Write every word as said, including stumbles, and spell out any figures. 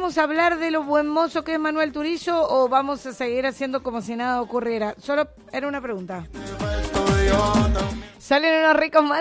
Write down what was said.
vamos a hablar de lo buen mozo que es Manuel Turizo o vamos a seguir haciendo como si nada ocurriera? Solo era una pregunta. Salen unos ricos mates.